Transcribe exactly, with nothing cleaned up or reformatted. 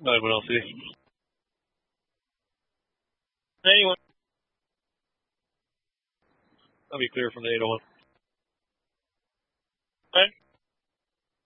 Anyone else see? Anyone? I'll be clear from the eight oh one.